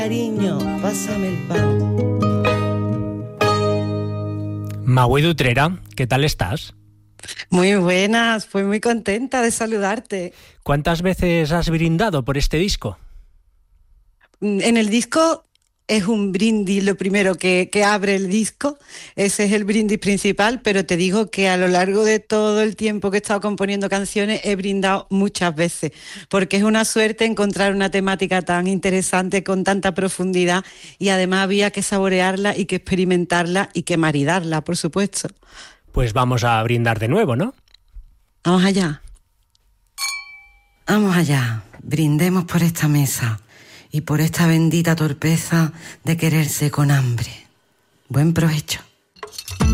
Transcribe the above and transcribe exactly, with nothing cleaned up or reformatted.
Cariño, pásame el pan. Magüey Utrera, ¿qué tal estás? Muy buenas, pues muy contenta de saludarte. ¿Cuántas veces has brindado por este disco? En el disco es un brindis, lo primero que, que abre el disco, ese es el brindis principal, pero te digo que a lo largo de todo el tiempo que he estado componiendo canciones he brindado muchas veces, porque es una suerte encontrar una temática tan interesante, con tanta profundidad, y además había que saborearla y que experimentarla y que maridarla, por supuesto. Pues vamos a brindar de nuevo, ¿no? Vamos allá. Vamos allá, brindemos por esta mesa y por esta bendita torpeza de quererse con hambre. Buen provecho.